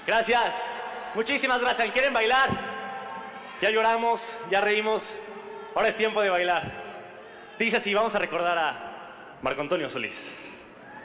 Gracias. Muchísimas gracias. ¿Quieren bailar? Ya lloramos, ya reímos. Ahora es tiempo de bailar. Dice así, vamos a recordar a Marco Antonio Solís.